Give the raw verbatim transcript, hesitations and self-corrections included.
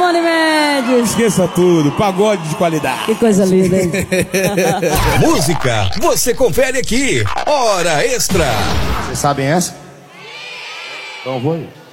Simone Mendes. Esqueça tudo, pagode de qualidade. Que coisa linda, hein? Música, você confere aqui. Hora Extra. Vocês sabem essa? Então vou aí.